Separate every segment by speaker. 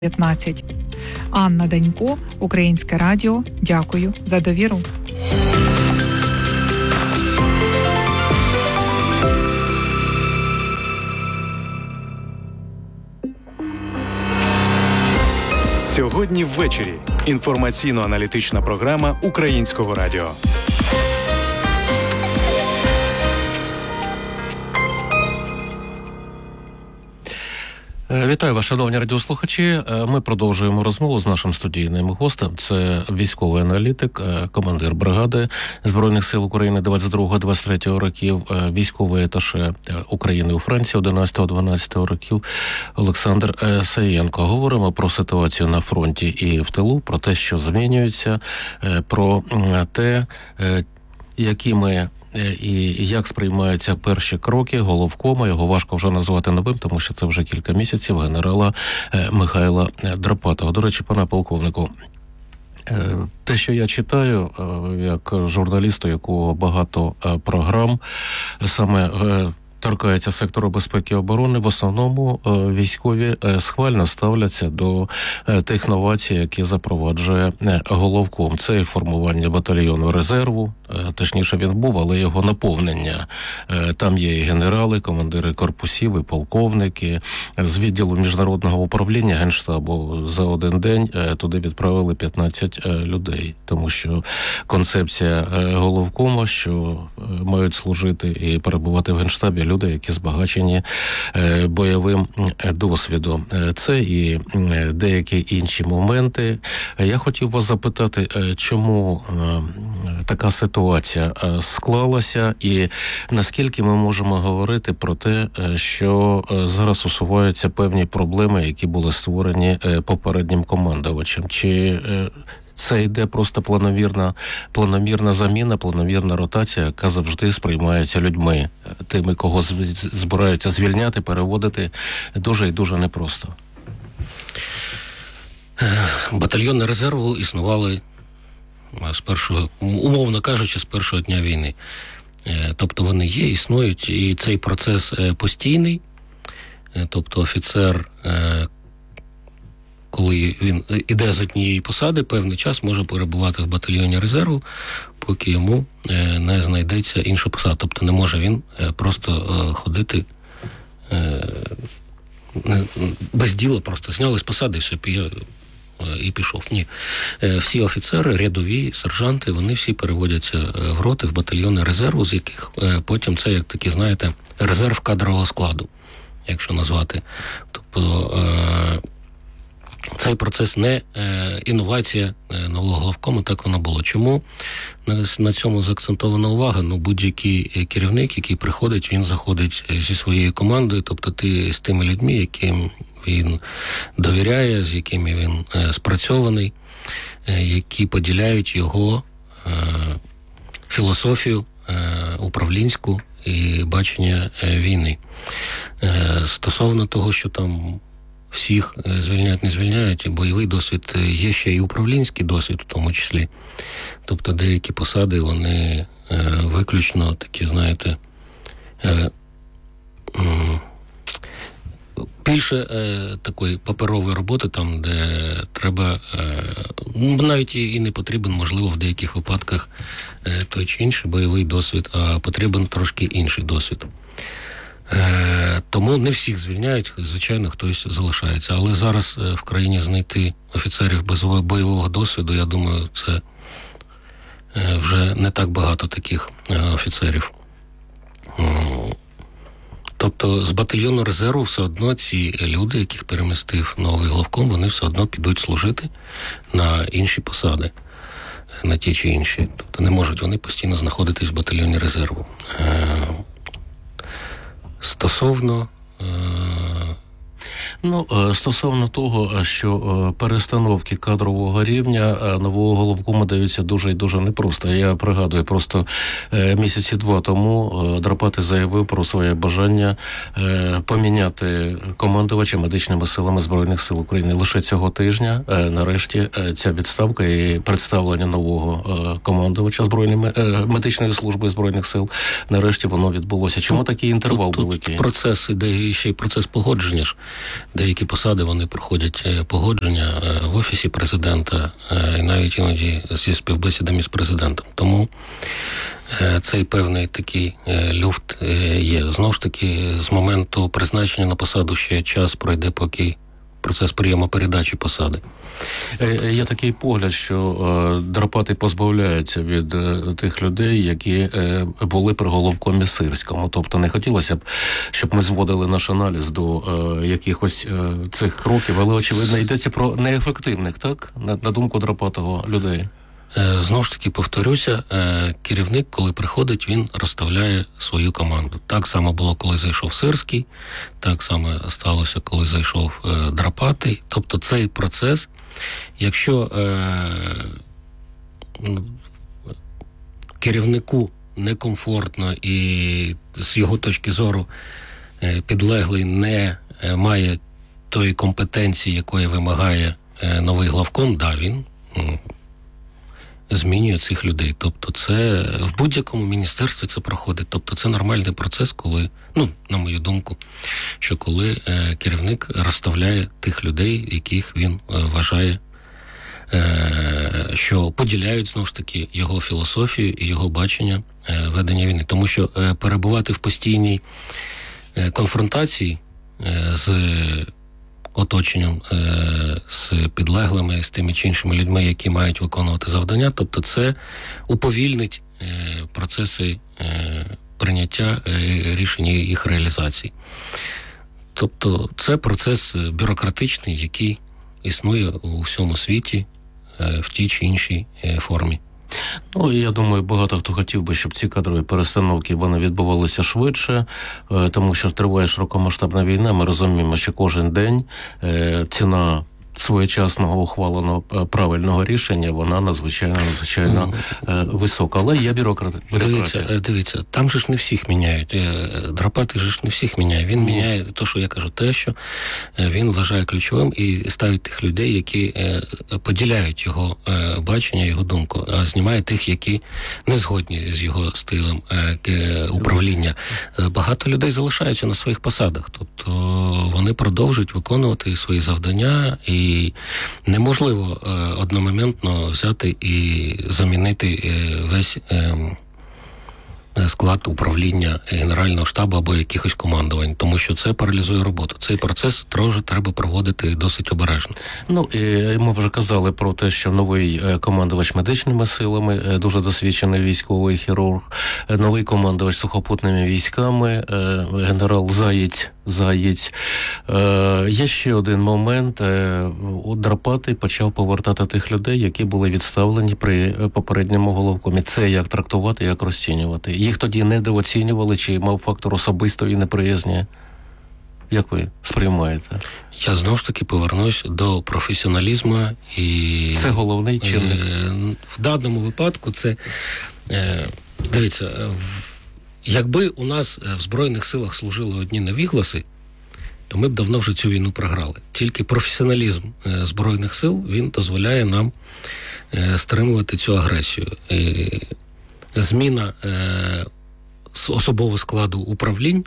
Speaker 1: 15. Анна Данько, Українське радіо. Дякую за довіру.
Speaker 2: Сьогодні ввечері. Інформаційно-аналітична програма Українського радіо.
Speaker 3: Вітаю вас, шановні радіослухачі. Ми продовжуємо розмову з нашим студійним гостем. Це військовий аналітик, командир бригади Збройних сил України 22-23 років, військовий аташе України у Франції 11-12 років Олександр Саєнко. Говоримо про ситуацію на фронті і в тилу, про те, що змінюється, про те, якими і як сприймаються перші кроки головкома, його важко вже назвати новим, тому що це вже кілька місяців, генерала Михайла Драпатого. До речі, пане полковнику, те, що я читаю, як журналісту, якого багато програм, саме торкається сектору безпеки і оборони, в основному військові схвально ставляться до тих новацій, які запроваджує головком. Це і формування батальйону резерву, точніше він був, але його наповнення. Там є і генерали, командири корпусів, і полковники. З відділу міжнародного управління Генштабу за один день туди відправили 15 людей, тому що концепція головкома, що мають служити і перебувати в Генштабі люди, які збагачені бойовим досвідом. Це і деякі інші моменти. Я хотів вас запитати, чому така ситуація склалася і наскільки ми можемо говорити про те, що зараз усуваються певні проблеми, які були створені попереднім командувачем. Чи це йде просто планомірна заміна, планомірна ротація, яка завжди сприймається людьми, тими, кого збираються звільняти, переводити дуже і дуже непросто.
Speaker 4: Батальйони резерву існували з першого, умовно кажучи, з першого дня війни. Тобто вони є, існують, і цей процес постійний. Тобто офіцер, коли він іде з однієї посади, певний час може перебувати в батальйоні резерву, поки йому не знайдеться інша посада. Тобто не може він просто ходити без діла, просто зняли з посади і все, і пішов. Ні. Всі офіцери, рядові, сержанти, вони всі переводяться в роти, в батальйони резерву, з яких потім це, як такі, знаєте, резерв кадрового складу, якщо назвати. Тобто цей процес не інновація нового головкому, так воно було. Чому на цьому заакцентована увага? Будь-який керівник, який приходить, він заходить зі своєю командою, тобто ти з тими людьми, яким він довіряє, з якими він спрацьований, які поділяють його філософію управлінську і бачення війни. Стосовно того, що там всіх звільняють, не звільняють, бойовий досвід, є ще й управлінський досвід в тому числі. Тобто деякі посади, вони виключно такі, знаєте, більше такої паперової роботи, там, де треба, навіть і не потрібен, можливо, в деяких випадках той чи інший бойовий досвід, а потрібен трошки інший досвід. Тому не всіх звільняють, звичайно, хтось залишається. Але зараз в країні знайти офіцерів без бойового досвіду, я думаю, це вже не так багато таких офіцерів. Тобто з батальйону резерву все одно ці люди, яких перемістив новий головком, вони все одно підуть служити на інші посади, на ті чи інші. Тобто не можуть вони постійно знаходитись в батальйоні резерву.
Speaker 3: Стосовно того, що перестановки кадрового рівня нового головкому даються дуже і дуже непросто. Я пригадую, просто місяці 2 тому Драпатий заявив про своє бажання поміняти командувача медичними силами Збройних сил України. Лише цього тижня, нарешті, ця відставка і представлення нового командувача медичної служби Збройних сил, нарешті воно відбулося. Чому такий інтервал великий?
Speaker 4: Процес іде, ще й процес погодження ж. деякі посади, вони проходять погодження в Офісі Президента і навіть іноді зі співбесідами з Президентом. Тому цей певний такий люфт є. Знову ж таки, з моменту призначення на посаду ще час пройде, поки процес прийому передачі посади.
Speaker 3: Є такий погляд, що Драпатий позбавляється від тих людей, які були при головкомі Сирському. Тобто не хотілося б, щоб ми зводили наш аналіз до якихось цих кроків, але, очевидно, йдеться про неефективних, так? На думку Драпатого, людей.
Speaker 4: Знову ж таки, повторюся, керівник, коли приходить, він розставляє свою команду. Так само було, коли зайшов Сирський, так само сталося, коли зайшов Драпатий. Тобто цей процес, якщо керівнику некомфортно і з його точки зору підлеглий не має тої компетенції, якої вимагає новий главком, він змінює цих людей. Тобто це в будь-якому міністерстві це проходить. Тобто це нормальний процес, коли, на мою думку, що коли керівник розставляє тих людей, яких він вважає, що поділяють, знову ж таки, його філософію і його бачення ведення війни. Тому що перебувати в постійній конфронтації з оточенням, з підлеглими, з тими чи іншими людьми, які мають виконувати завдання, тобто це уповільнить процеси прийняття рішень і їх реалізації. Тобто це процес бюрократичний, який існує у всьому світі в тій чи іншій формі.
Speaker 3: І я думаю, багато хто хотів би, щоб ці кадрові перестановки вони відбувалися швидше, тому що триває широкомасштабна війна. Ми розуміємо, що кожен день ціна своєчасного ухваленого правильного рішення, вона надзвичайно висока. Але є бюрократія.
Speaker 4: Дивіться, там же ж не всіх міняють. Драпатий же ж не всіх міняє. Він міняє те, що я кажу, те, що він вважає ключовим і ставить тих людей, які поділяють його бачення, його думку, а знімає тих, які не згодні з його стилем управління. Багато людей залишаються на своїх посадах, тобто вони продовжують виконувати свої завдання, і неможливо одномоментно взяти і замінити весь склад управління Генерального штабу або якихось командувань, тому що це паралізує роботу. Цей процес теж треба проводити досить обережно.
Speaker 3: І ми вже казали про те, що новий командувач медичними силами, дуже досвідчений військовий хірург, новий командувач сухопутними військами, генерал Заєць. Є ще один момент. Драпатий почав повертати тих людей, які були відставлені при попередньому головкомі. Це як трактувати, як розцінювати. Їх тоді недооцінювали, чи мав фактор особистої неприязні? Як ви сприймаєте?
Speaker 4: Я знову ж таки повернусь до професіоналізму. І
Speaker 3: це головний чинник?
Speaker 4: В даному випадку це... Дивіться, якби у нас в Збройних силах служили одні невігласи, то ми б давно вже цю війну програли. Тільки професіоналізм Збройних сил, він дозволяє нам стримувати цю агресію. Зміна особового складу управлінь,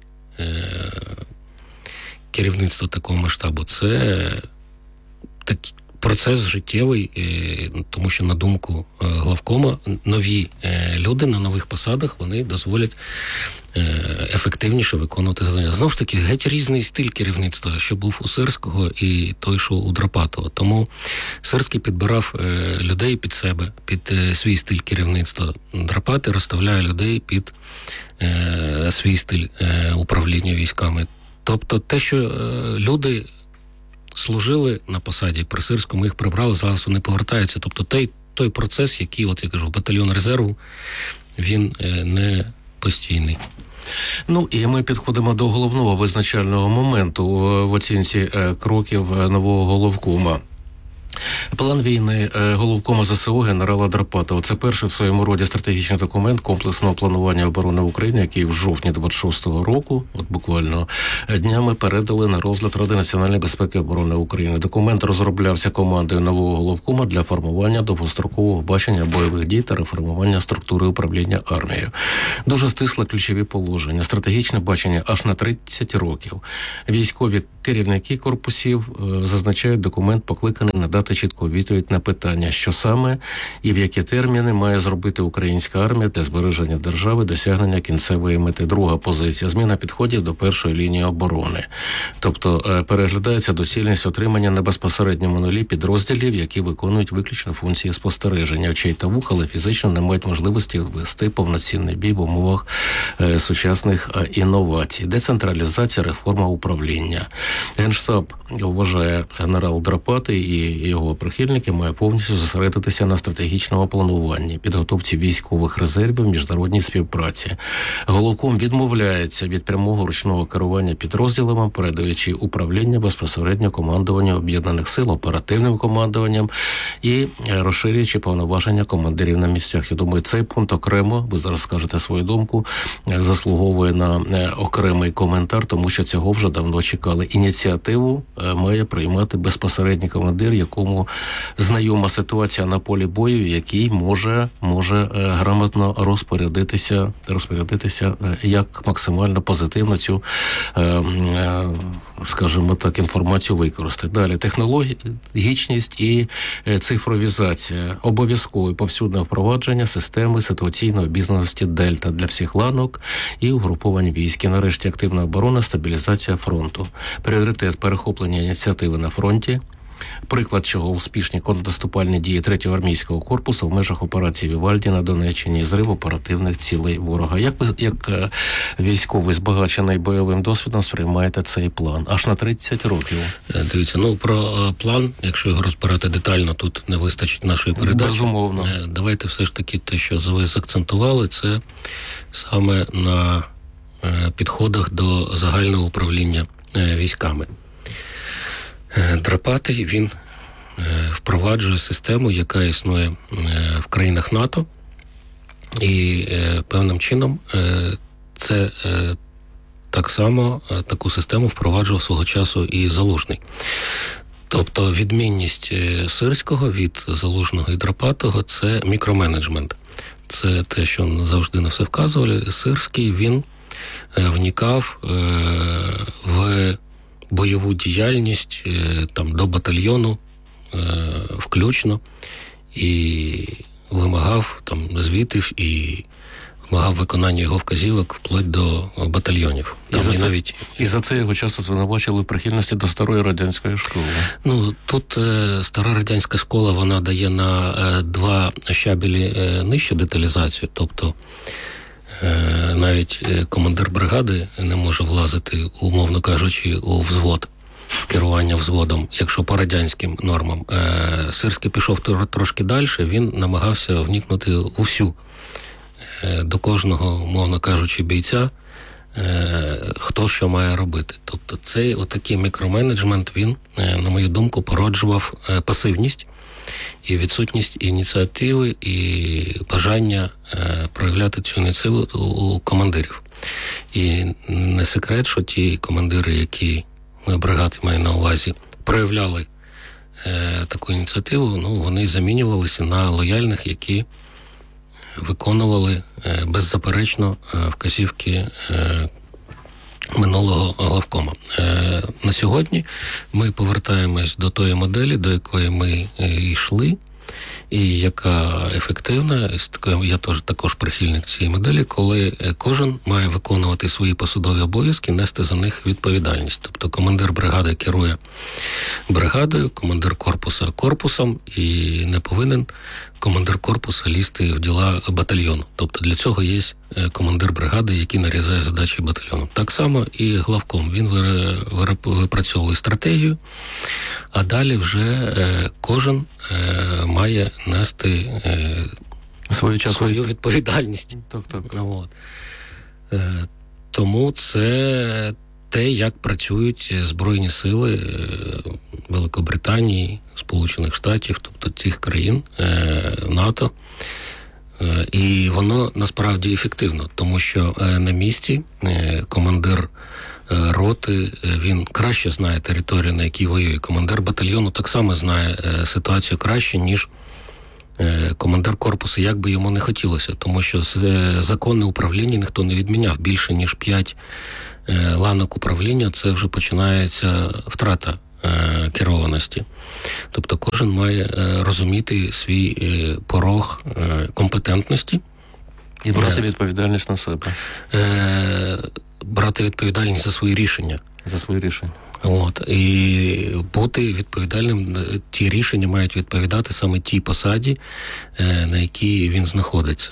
Speaker 4: керівництва такого масштабу, це такий процес життєвий, тому що, на думку главкома, нові люди на нових посадах, вони дозволять ефективніше виконувати завдання. Знову ж таки, геть різний стиль керівництва, що був у Сирського і той, що у Драпатова. Тому Сирський підбирав людей під себе, під свій стиль керівництва. Драпатий розставляє людей під свій стиль управління військами. Тобто те, що люди служили на посаді, при Сирському їх прибрали, зараз вони повертаються. Тобто той процес, який, я кажу, батальйон резерву, він не постійний.
Speaker 3: І ми підходимо до головного визначального моменту в оцінці кроків нового головкома. План війни головкома ЗСУ генерала Драпатова. Це перший в своєму роді стратегічний документ комплексного планування оборони України, який в жовтні 26-го року, буквально днями, передали на розгляд Ради національної безпеки і оборони України. Документ розроблявся командою нового головкома для формування довгострокового бачення бойових дій та реформування структури управління армією. Дуже стисло ключові положення, стратегічне бачення аж на 30 років. Військові керівники корпусів зазначають, документ покликаний надати чітку відповідь на питання, що саме і в які терміни має зробити українська армія для збереження держави, досягнення кінцевої мети. Друга позиція – зміна підходів до першої лінії оборони. Тобто переглядається доцільність отримання на безпосередньому нулі підрозділів, які виконують виключно функції спостереження очей та вух, але фізично не мають можливості вести повноцінний бій в умовах сучасних інновацій. Децентралізація, реформа управління. Генштаб, вважає генерал Драпатий і його прихильники, має повністю зосередитися на стратегічному плануванні, підготовці військових резервів, міжнародній співпраці. Головком відмовляється від прямого ручного керування підрозділами, передаючи управління безпосередньо командуванню Об'єднаних сил, оперативним командуванням і розширюючи повноваження командирів на місцях. Я думаю, цей пункт окремо, ви зараз скажете свою думку, заслуговує на окремий коментар, тому що цього вже давно чекали. Ініціативу має приймати безпосередній командир, якому знайома ситуація на полі бою, який може грамотно розпорядитися як максимально позитивно цю, скажімо так, інформацію використати. Далі, технологічність і цифровізація. Обов'язково і повсюдне впровадження системи ситуаційної обізнаності Дельта для всіх ланок і угруповань військ. І нарешті активна оборона, стабілізація фронту. Пріоритет перехоплення ініціативи на фронті. Приклад чого успішні контрнаступальні дії 3-го армійського корпусу в межах операції Вівальді на Донеччині і зрив оперативних цілей ворога. Як ви, як військовий збагачений бойовим досвідом, сприймаєте цей план? Аж на 30 років.
Speaker 4: Дивіться, про план, якщо його розбирати детально, тут не вистачить нашої передачі.
Speaker 3: Безумовно.
Speaker 4: Давайте все ж таки те, що ви заакцентували, це саме на підходах до загального управління військами. Драпатий, він впроваджує систему, яка існує в країнах НАТО, і певним чином це так само таку систему впроваджував свого часу і Залужний. Тобто відмінність Сирського від Залужного і Драпатого – це мікроменеджмент. Це те, що завжди на все вказували. Сирський, він вникав в бойову діяльність там до батальйону включно і вимагав там звітів і вимагав виконання його вказівок вплоть до батальйонів.
Speaker 3: І за це його часто звинувачили в прихильності до старої радянської школи.
Speaker 4: Ну, тут стара радянська школа, вона дає на 2 щабелі нижче деталізацію, тобто навіть командир бригади не може влазити, умовно кажучи, у взвод, керування взводом, якщо по радянським нормам. Сирський пішов трошки далі, він намагався вникнути у всю, до кожного, умовно кажучи, бійця, хто що має робити. Тобто цей отакий мікроменеджмент, він, на мою думку, породжував пасивність і відсутність ініціативи і бажання проявляти цю ініціативу у командирів. І не секрет, що ті командири, які бригади маю на увазі, проявляли таку ініціативу, вони замінювалися на лояльних, які виконували беззаперечно вказівки минулого главкома. На сьогодні ми повертаємось до тої моделі, до якої ми йшли, і яка ефективна. Я також прихильник цієї моделі, коли кожен має виконувати свої посадові обов'язки, нести за них відповідальність. Тобто командир бригади керує бригадою, командир корпуса корпусом, і не повинен командир корпуса лізти в діла батальйону. Тобто для цього є командир бригади, який нарізає задачі батальйону. Так само і главком. Він випрацьовує стратегію, а далі вже кожен має нести свою відповідальність. От. Тому це те, як працюють Збройні сили Великобританії, Сполучених Штатів, тобто цих країн НАТО. І воно насправді ефективно, тому що на місці командир роти, він краще знає територію, на якій воює. Командир батальйону так само знає ситуацію краще, ніж командир корпусу, як би йому не хотілося, тому що законне управління ніхто не відміняв. Більше ніж 5 ланок управління, це вже починається втрата керованості. Тобто кожен має розуміти свій порог компетентності.
Speaker 3: І брати відповідальність на себе.
Speaker 4: Брати відповідальність за свої рішення.
Speaker 3: За свої рішення.
Speaker 4: І бути відповідальним, ті рішення мають відповідати саме тій посаді, на якій він знаходиться.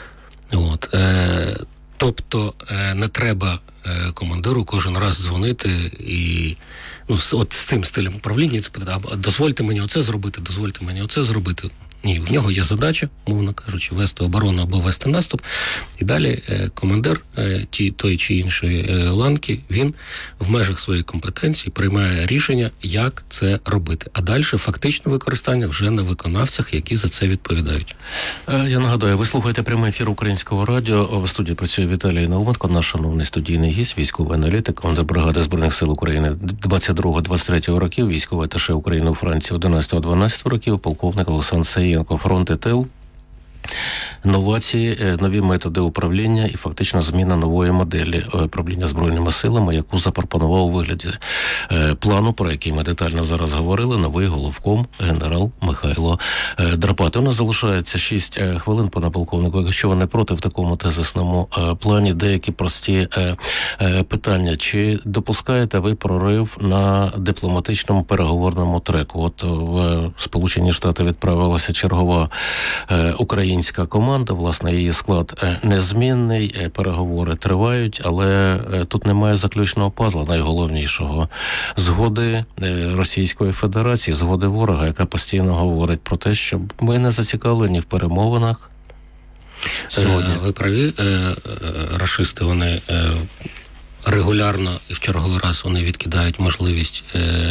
Speaker 4: Тобто не треба командиру кожен раз дзвонити і з цим стилем управління спитати, дозвольте мені оце зробити, дозвольте мені оце зробити. Ні, в нього є задача, мовно кажучи, вести оборону або вести наступ. І далі командир тої чи іншої ланки, він в межах своєї компетенції приймає рішення, як це робити. А далі фактичне використання вже на виконавцях, які за це відповідають.
Speaker 3: Я нагадаю, ви слухаєте прямий ефір Українського радіо. В студії працює Віталій Науменко, наш шановний студійний гість, військовий аналітик, командир бригади Збройних сил України 22-23 років, військовий аташе України у Франції 11-12 років, полковник Олександр Саєнко. Фронт і тил, новації, нові методи управління і фактично зміна нової моделі управління Збройними силами, яку запропонував у вигляді плану, про який ми детально зараз говорили, новий головком генерал Михайло Драпати. У нас залишається 6 хвилин, пане полковнику. Якщо ви не проти в такому тезисному плані, деякі прості питання. Чи допускаєте ви прорив на дипломатичному переговорному треку? От в Сполучені Штати відправилася чергова українська команда, власне, її склад незмінний, переговори тривають, але тут немає заключного пазла, найголовнішого. Згоди Російської Федерації, згоди ворога, яка постійно говорить про те, що ми не зацікавлені в перемовинах сьогодні.
Speaker 4: Ви праві, рашисти, вони регулярно і в черговий раз вони відкидають можливість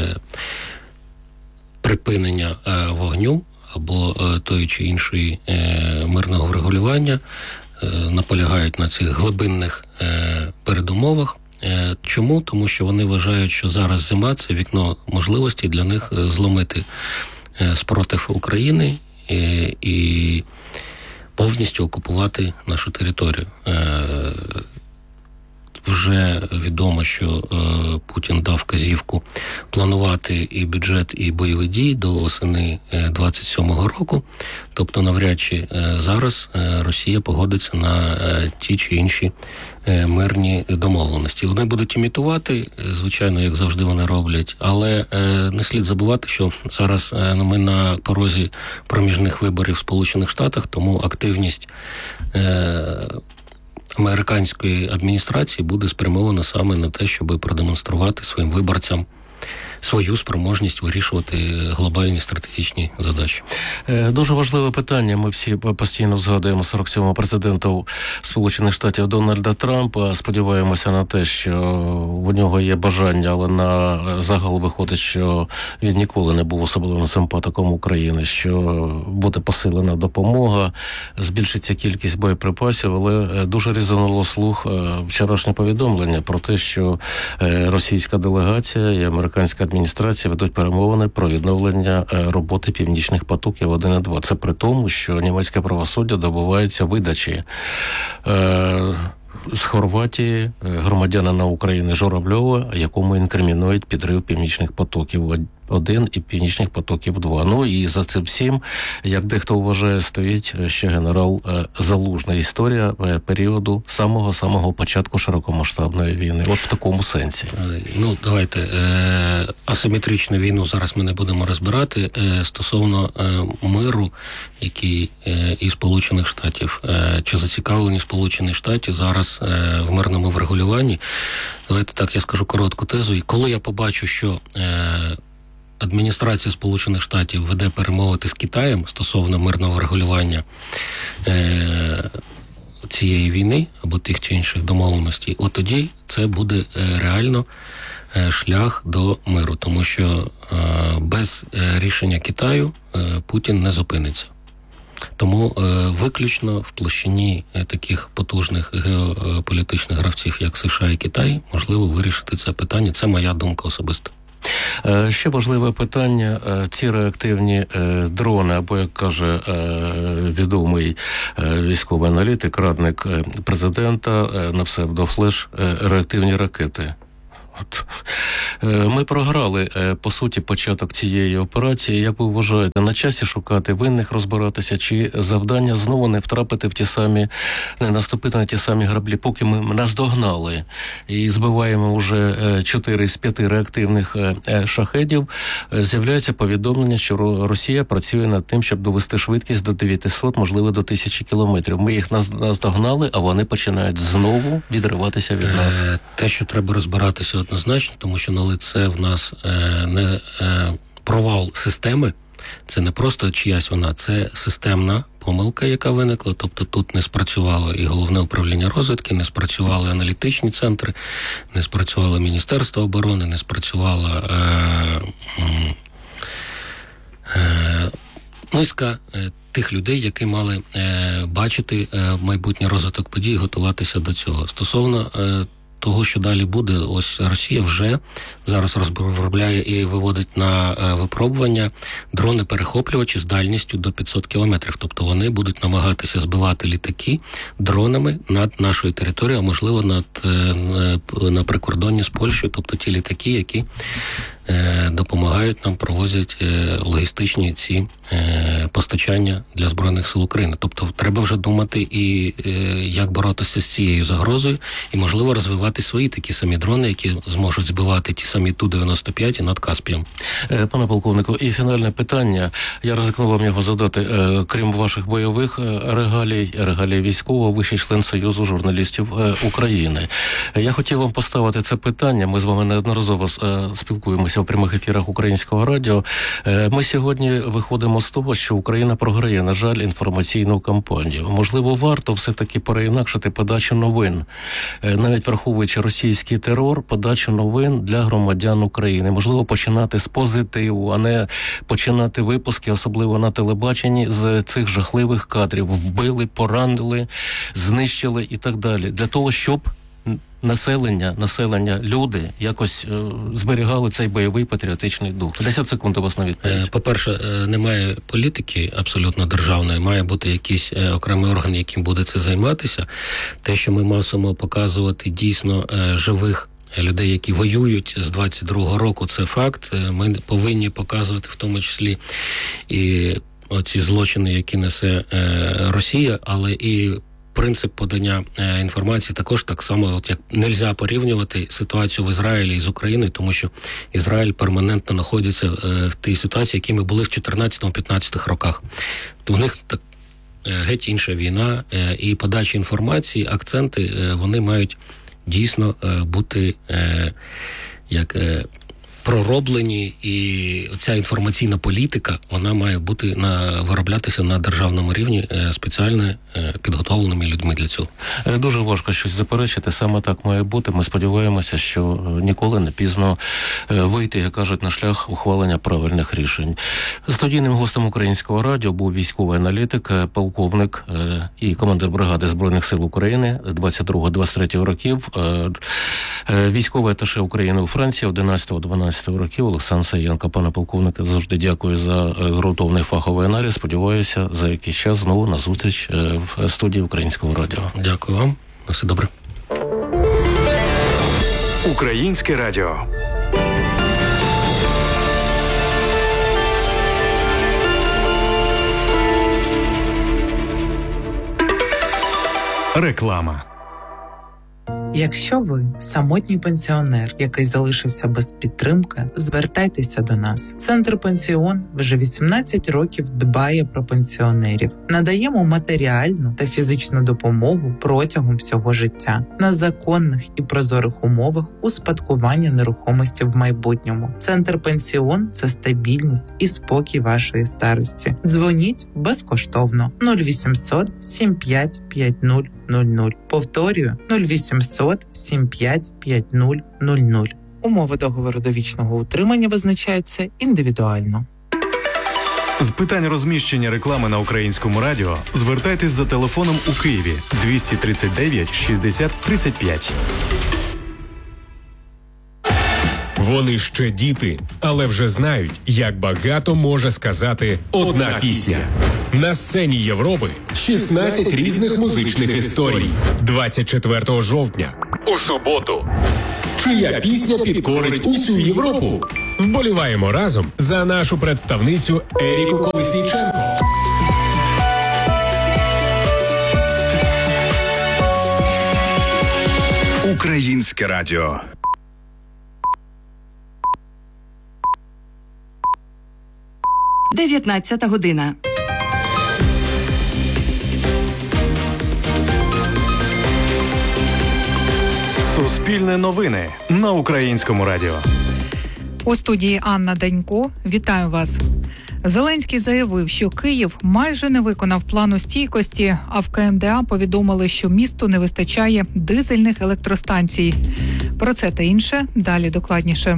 Speaker 4: припинення вогню або тої чи іншої мирного врегулювання, наполягають на цих глибинних передумовах. Чому? Тому що вони вважають, що зараз зима – це вікно можливості для них зломити спротив України і повністю окупувати нашу територію. Вже відомо, що Путін дав вказівку планувати і бюджет, і бойові дії до осени 27-го року. Тобто навряд чи зараз Росія погодиться на ті чи інші мирні домовленості. Вони будуть імітувати, звичайно, як завжди вони роблять, але не слід забувати, що зараз ми на порозі проміжних виборів в Сполучених Штатах, тому активність американської адміністрації буде спрямована саме на те, щоб продемонструвати своїм виборцям свою спроможність вирішувати глобальні стратегічні задачі.
Speaker 3: Дуже важливе питання. Ми всі постійно згадуємо 47-го президента Сполучених Штатів Дональда Трампа. Сподіваємося на те, що в нього є бажання, але на загал виходить, що він ніколи не був особливим симпатиком України, що буде посилена допомога, збільшиться кількість боєприпасів, але дуже різануло слух вчорашнє повідомлення про те, що російська делегація і американська адміністрація ведуть перемовини про відновлення роботи північних потоків 1 і 2. Це при тому, що німецьке правосуддя добувається видачі з Хорватії громадянина України Журавльова, якому інкримінують підрив північних потоків 1 і північних потоків 2. Ну і за цим всім, як дехто вважає, стоїть ще генерал Залужний. Історія періоду самого початку широкомасштабної війни. От в такому сенсі.
Speaker 4: Ну, давайте. Асиметричну війну зараз ми не будемо розбирати. Стосовно миру, який і Сполучених Штатів, чи зацікавлені Сполучені Штати зараз в мирному врегулюванні. Давайте так, я скажу коротку тезу. І коли я побачу, що адміністрація Сполучених Штатів веде перемовини з Китаєм стосовно мирного врегулювання цієї війни або тих чи інших домовленостей, от тоді це буде реально шлях до миру, тому що без рішення Китаю Путін не зупиниться. Тому виключно в площині таких потужних геополітичних гравців, як США і Китай, можливо вирішити це питання. Це моя думка особиста.
Speaker 3: Ще важливе питання. Ці реактивні дрони, або, як каже відомий військовий аналітик, радник президента на псевдофлеш, реактивні ракети. Ми програли, по суті, початок цієї операції. Як ви вважаєте, на часі шукати винних, розбиратися, чи завдання знову не втрапити в ті самі, не наступити на ті самі граблі, поки ми наздогнали і збиваємо вже 4 з 5 реактивних шахедів, з'являється повідомлення, що Росія працює над тим, щоб довести швидкість до 900, можливо, до 1000 кілометрів. Ми їх наздогнали, а вони починають знову відриватися від нас.
Speaker 4: Те, що треба розбиратися однозначно, тому що на лице в нас не провал системи, це не просто чиясь вона, це системна помилка, яка виникла, тобто тут не спрацювало і Головне управління розвідки, не спрацювали аналітичні центри, не спрацювало Міністерство оборони, не спрацювала низка тих людей, які мали бачити майбутній розвиток подій, готуватися до цього. Стосовно того, що далі буде, ось Росія вже зараз розробляє і виводить на випробування дрони-перехоплювачі з дальністю до 500 кілометрів. Тобто вони будуть намагатися збивати літаки дронами над нашою територією, а можливо на прикордонні з Польщею, тобто ті літаки, які допомагають нам, провозять логістичні ці постачання для Збройних сил України. Тобто треба вже думати і як боротися з цією загрозою, і, можливо, розвивати свої такі самі дрони, які зможуть збивати ті самі Ту-95 над Каспієм.
Speaker 3: Пане полковнику, і фінальне питання. Я ризикну вам його задати. Крім ваших бойових регалій військового, ви ще член Союзу журналістів України. Я хотів вам поставити це питання. Ми з вами неодноразово спілкуємося у прямих ефірах Українського радіо. Ми сьогодні виходимо з того, що Україна програє, на жаль, інформаційну кампанію. Можливо, варто все-таки переінакшити подачу новин. Навіть враховуючи російський терор, подачу новин для громадян України. Можливо, починати з позитиву, а не починати випуски, особливо на телебаченні, з цих жахливих кадрів. Вбили, поранили, знищили і так далі. Для того, щоб населення, люди якось зберігали цей бойовий патріотичний дух. 10 секунд у вас на відповідь.
Speaker 4: По-перше, немає політики абсолютно державної, має бути якийсь окремий орган, яким буде це займатися. Те, що ми мусимо показувати дійсно живих людей, які воюють з 22-го року, це факт. Ми повинні показувати в тому числі і оці злочини, які несе Росія, але і принцип подання інформації також так само, от як нельзя порівнювати ситуацію в Ізраїлі з Україною, тому що Ізраїль перманентно знаходиться в тій ситуації, які ми були в 14-15 роках. У них так геть інша війна, і подача інформації, акценти, вони мають дійсно бути пророблені, і ця інформаційна політика, вона має бути вироблятися на державному рівні спеціально підготовленими людьми для цього.
Speaker 3: Дуже важко щось заперечити, саме так має бути. Ми сподіваємося, що ніколи не пізно вийти, як кажуть, на шлях ухвалення правильних рішень. Студійним гостем Українського радіо був військовий аналітик, полковник і командир бригади Збройних сил України 22-23 років, військовий аташе України у Франції 11-12 років Олександр Саєнко. Пане полковнике, завжди дякую за ґрунтовний фаховий аналіз. Сподіваюся, за якийсь час знову на зустріч в студії Українського радіо.
Speaker 4: Дякую вам. На все добре.
Speaker 2: Українське радіо. Реклама.
Speaker 5: Якщо ви самотній пенсіонер, який залишився без підтримки, звертайтеся до нас. Центр «Пенсіон» вже 18 років дбає про пенсіонерів. Надаємо матеріальну та фізичну допомогу протягом всього життя на законних і прозорих умовах успадкування нерухомості в майбутньому. Центр «Пенсіон» – це стабільність і спокій вашої старості. Дзвоніть безкоштовно 0800 75 50 00. Повторюю, 0800 75 50 00. Умови договору довічного утримання визначаються індивідуально.
Speaker 2: З питань розміщення реклами на Українському радіо звертайтесь за телефоном у Києві 239 60 35.
Speaker 6: Вони ще діти, але вже знають, як багато може сказати одна пісня. На сцені Європи 16 різних музичних історій. 24 жовтня. У суботу. Чия пісня підкорить усю Європу? Вболіваємо разом за нашу представницю Еріку Колесніченко.
Speaker 7: Українське радіо.
Speaker 8: Дев'ятнадцята година.
Speaker 2: Суспільне новини на Українському радіо.
Speaker 1: У студії Анна Данько. Вітаю вас. Зеленський заявив, що Київ майже не виконав плану стійкості, а в КМДА повідомили, що місту не вистачає дизельних електростанцій. Про це та інше далі докладніше.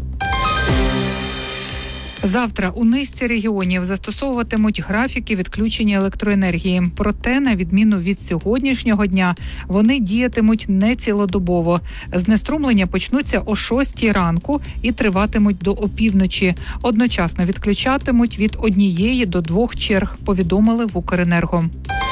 Speaker 1: Завтра у низці регіонів застосовуватимуть графіки відключення електроенергії. Проте, на відміну від сьогоднішнього дня, вони діятимуть не цілодобово. Знеструмлення почнуться о 6 ранку і триватимуть до опівночі. Одночасно відключатимуть від 1 до 2 черг, повідомили в Укренерго.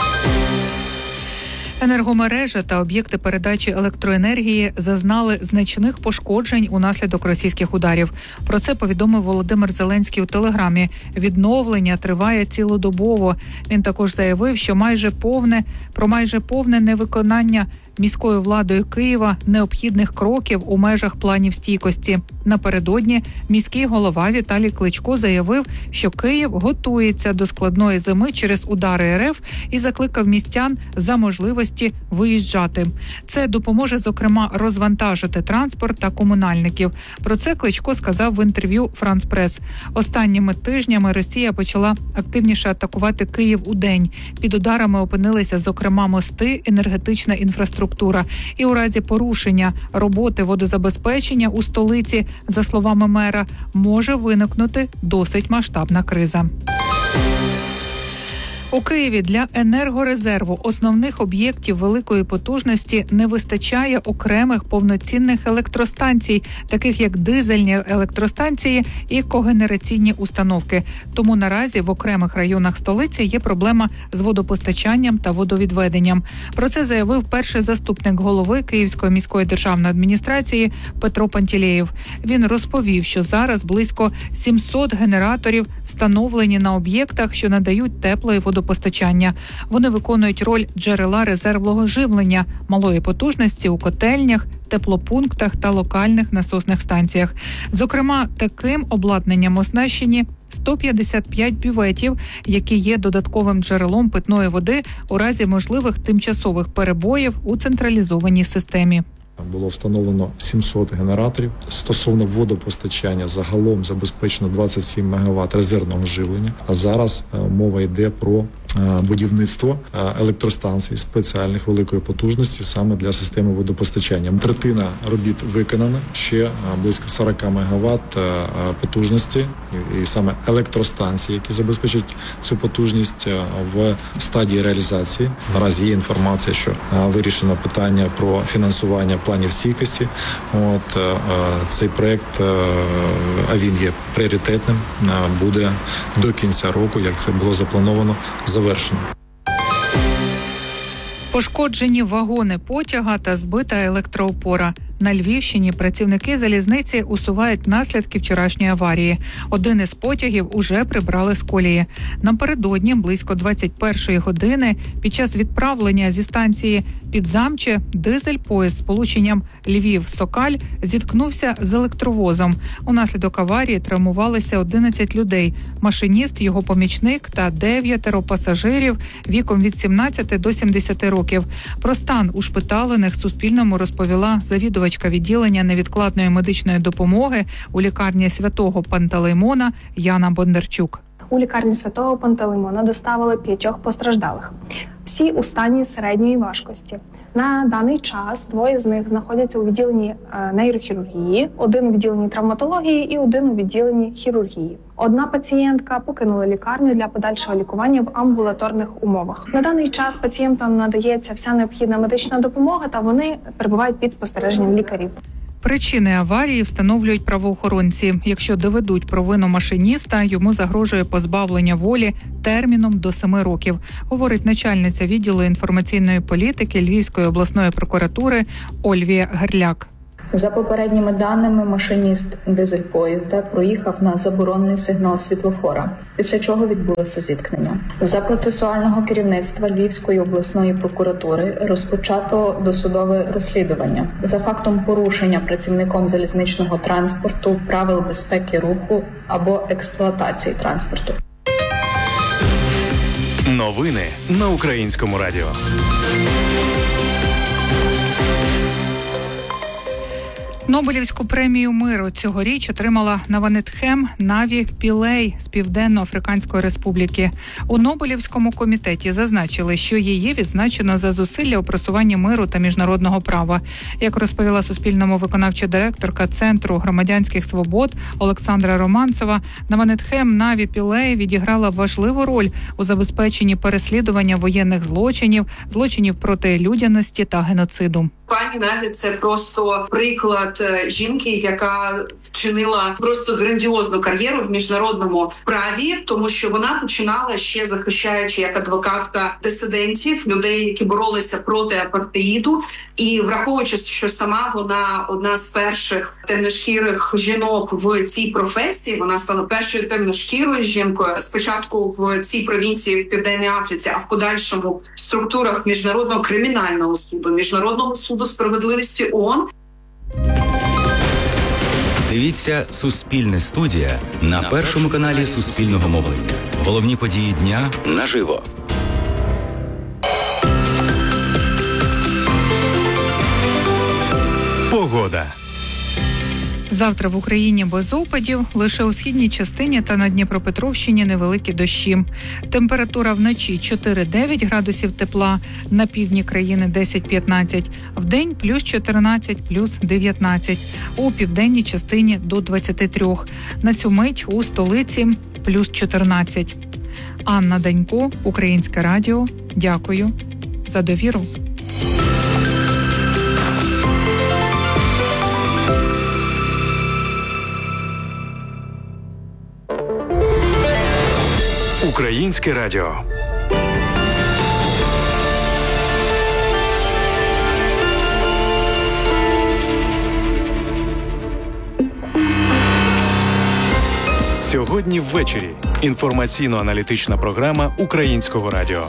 Speaker 1: Енергомережа та об'єкти передачі електроенергії зазнали значних пошкоджень унаслідок російських ударів. Про це повідомив Володимир Зеленський у Телеграмі. Відновлення триває цілодобово. Він також заявив, що майже повне невиконання міською владою Києва необхідних кроків у межах планів стійкості. Напередодні міський голова Віталій Кличко заявив, що Київ готується до складної зими через удари РФ і закликав містян за можливості виїжджати. Це допоможе, зокрема, розвантажити транспорт та комунальників. Про це Кличко сказав в інтерв'ю «Франс Прес». Останніми тижнями Росія почала активніше атакувати Київ удень. Під ударами опинилися, зокрема, мости, енергетична інфраструктура. І у разі порушення роботи водозабезпечення у столиці, за словами мера, може виникнути досить масштабна криза. У Києві для енергорезерву основних об'єктів великої потужності не вистачає окремих повноцінних електростанцій, таких як дизельні електростанції і когенераційні установки. Тому наразі в окремих районах столиці є проблема з водопостачанням та водовідведенням. Про це заявив перший заступник голови Київської міської державної адміністрації Петро Пантелєєв. Він розповів, що зараз близько 700 генераторів встановлені на об'єктах, що надають теплої водопостачання. Вони виконують роль джерела резервного живлення малої потужності у котельнях, теплопунктах та локальних насосних станціях. Зокрема, таким обладнанням оснащені 155 бюветів, які є додатковим джерелом питної води у разі можливих тимчасових перебоїв у централізованій системі.
Speaker 9: Було встановлено 700 генераторів. Стосовно водопостачання загалом забезпечено 27 МВт резервного живлення. А зараз мова йде про будівництво електростанцій спеціальних великої потужності саме для системи водопостачання. Третина робіт виконана, ще близько 40 МВт потужності і саме електростанції, які забезпечують цю потужність, в стадії реалізації. Наразі є інформація, що вирішено питання про фінансування планів стійкості. Цей проект, а він є пріоритетним, буде до кінця року, як це було заплановано, завершено.
Speaker 1: Пошкоджені вагони потяга та збита електроопора. На Львівщині працівники залізниці усувають наслідки вчорашньої аварії. Один із потягів уже прибрали з колії. Напередодні, близько 21-ї години, під час відправлення зі станції Підзамче, дизель-поїзд з сполученням Львів-Сокаль зіткнувся з електровозом. Унаслідок аварії травмувалися 11 людей. Машиніст, його помічник та 9 пасажирів віком від 17 до 70 років. Про стан ушпиталених Суспільному розповіла завідувачка відділення невідкладної медичної допомоги у лікарні Святого Пантелеймона Яна Бондарчук.
Speaker 10: У лікарні Святого Пантелеймона доставили 5 постраждалих. Всі у стані середньої важкості. На даний час 2 з них знаходяться у відділенні нейрохірургії, 1 у відділенні травматології і 1 у відділенні хірургії. Одна пацієнтка покинула лікарню для подальшого лікування в амбулаторних умовах. На даний час пацієнтам надається вся необхідна медична допомога, та вони перебувають під спостереженням лікарів.
Speaker 1: Причини аварії встановлюють правоохоронці. Якщо доведуть провину машиніста, йому загрожує позбавлення волі терміном до 7 років, говорить начальниця відділу інформаційної політики Львівської обласної прокуратури Ольвія Герляк.
Speaker 8: За попередніми даними, машиніст дизель-поїзда проїхав на заборонений сигнал світлофора, після чого відбулося зіткнення. За процесуального керівництва Львівської обласної прокуратури розпочато досудове розслідування за фактом порушення працівником залізничного транспорту правил безпеки руху або експлуатації транспорту.
Speaker 2: Новини на Українському радіо.
Speaker 1: Нобелівську премію миру цьогоріч отримала Наванетхем Наві Пілей з Південно-Африканської Республіки. У Нобелівському комітеті зазначили, що її відзначено за зусилля у просуванні миру та міжнародного права. Як розповіла Суспільному виконавча директорка Центру громадянських свобод Олександра Романцова, Наванетхем Наві Пілей відіграла важливу роль у забезпеченні переслідування воєнних злочинів, злочинів проти людяності та геноциду.
Speaker 11: Пані Наві – це просто приклад жінки, яка вчинила просто грандіозну кар'єру в міжнародному праві, тому що вона починала ще захищаючи як адвокатка дисидентів, людей, які боролися проти апартеїду, і враховуючи, що сама вона одна з перших темношкірих жінок в цій професії, вона стала першою темношкірою жінкою спочатку в цій провінції в Південній Африці, а в подальшому в структурах Міжнародного кримінального суду, Міжнародного суду справедливості ООН.
Speaker 12: Дивіться «Суспільне студія» на першому каналі Суспільного мовлення. Головні події дня наживо.
Speaker 2: Погода.
Speaker 1: Завтра в Україні без опадів, лише у східній частині та на Дніпропетровщині невеликі дощі. Температура вночі 4-9 градусів тепла, на півдні країни 10-15, вдень плюс 14, плюс 19, у південній частині до 23. На цю мить у столиці плюс 14. Анна Данько, Українське радіо. Дякую за довіру.
Speaker 2: Українське радіо. Сьогодні ввечері. Інформаційно-аналітична програма Українського радіо.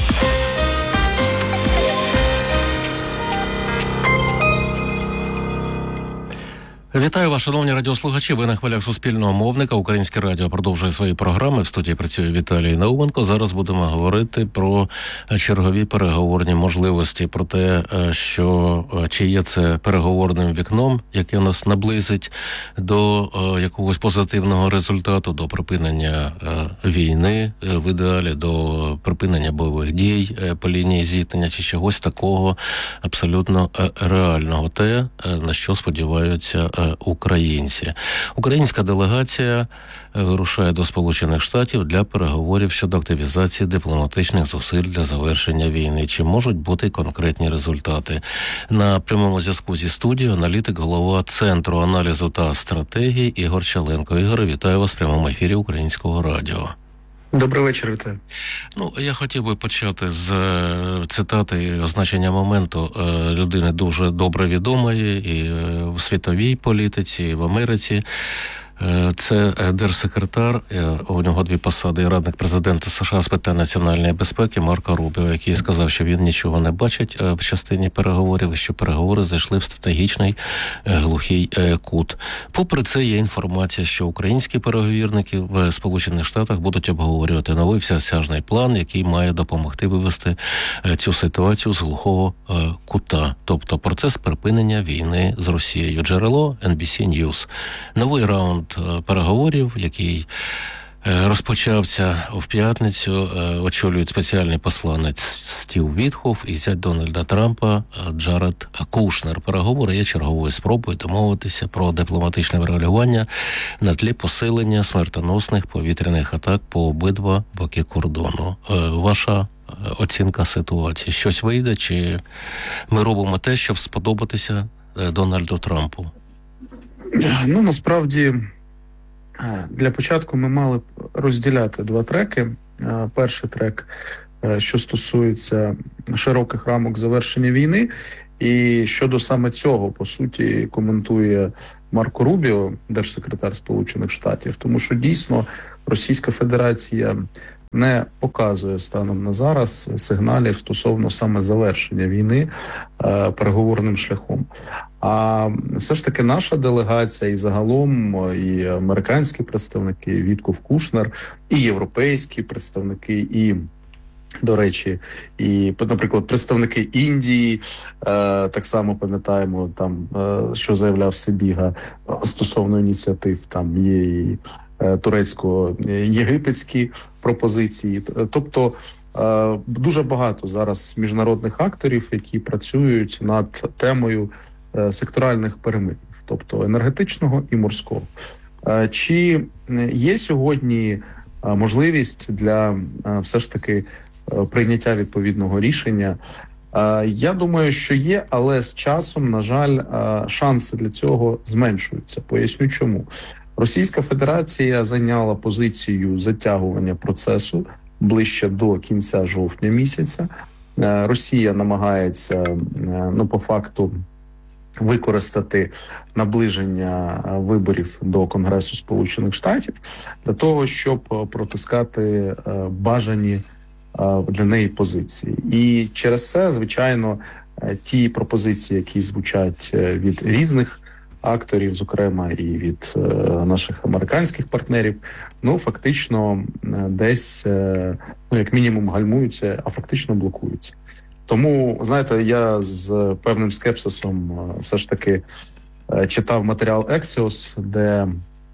Speaker 3: Вітаю вас, шановні радіослухачі. Ви на хвилях Суспільного мовника. Українське радіо продовжує свої програми. В студії працює Віталій Науменко. Зараз будемо говорити про чергові переговорні можливості, про те, що чи є це переговорним вікном, яке нас наблизить до якогось позитивного результату, до припинення війни в ідеалі, до припинення бойових дій по лінії зіткнення, чи чогось такого абсолютно реального. Те, на що сподіваються українці. Українська делегація вирушає до Сполучених Штатів для переговорів щодо активізації дипломатичних зусиль для завершення війни. Чи можуть бути конкретні результати? На прямому зв'язку зі студією аналітик, голова Центру аналізу та стратегії Ігор Чаленко. Ігоре, вітаю вас в прямому ефірі Українського радіо. Добрий вечір, вітаю. Я хотів би почати з цитати і означення моменту людини дуже добре відомої і в світовій політиці, і в Америці. Це держсекретар, у нього 2 посади, радник президента США з питань національної безпеки Марко Рубіо, який сказав, що він нічого не бачить в частині переговорів, і що переговори зайшли в стратегічний глухий кут. Попри це, є інформація, що українські переговірники в Сполучених Штатах будуть обговорювати новий всеосяжний план, який має допомогти вивести цю ситуацію з глухого кута, тобто процес припинення війни з Росією. Джерело NBC News. Новий раунд переговорів, який розпочався в п'ятницю, очолюють спеціальний посланець Стів Вітхоф і зять Дональда Трампа Джаред Кушнер. Переговори є черговою спробою домовитися про дипломатичне врегулювання на тлі посилення смертоносних повітряних атак по обидва боки кордону. Ваша оцінка ситуації? Щось вийде, чи ми робимо те, щоб сподобатися Дональду Трампу?
Speaker 13: Ну, насправді, для початку ми мали б розділяти два треки. Перший трек, що стосується широких рамок завершення війни, і щодо саме цього, по суті, коментує Марко Рубіо, держсекретар Сполучених Штатів, тому що дійсно Російська Федерація не показує станом на зараз сигналів стосовно саме завершення війни переговорним шляхом. А все ж таки наша делегація і загалом і американські представники, Вітков Кушнер, і європейські представники, і, до речі, і, наприклад, представники Індії, так само пам'ятаємо, там, що заявляв Сибіга стосовно ініціатив, там є і турецько-єгипетські пропозиції. Тобто дуже багато зараз міжнародних акторів, які працюють над темою секторальних перемир'їв, тобто енергетичного і морського. Чи є сьогодні можливість для все ж таки прийняття відповідного рішення? Я думаю, що є, але з часом, на жаль, шанси для цього зменшуються. Поясню чому. Російська Федерація зайняла позицію затягування процесу ближче до кінця жовтня місяця. Росія намагається, по факту, використати наближення виборів до Конгресу Сполучених Штатів для того, щоб протискати бажані для неї позиції. І через це, звичайно, ті пропозиції, які звучать від різних акторів, зокрема і від наших американських партнерів, фактично десь, як мінімум, гальмуються, а фактично блокуються. Тому, знаєте, я з певним скепсисом все ж таки читав матеріал Axios, де